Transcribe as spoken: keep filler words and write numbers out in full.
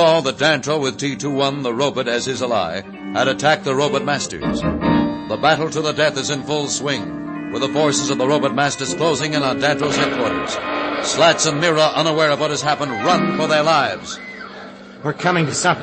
All that Dantro with T twenty-one, the robot as his ally, had attacked the Robot Masters. The battle to the death is in full swing, with the forces of the Robot Masters closing in on Dantro's headquarters. Slats and Mira, unaware of what has happened, run for their lives. We're coming to stop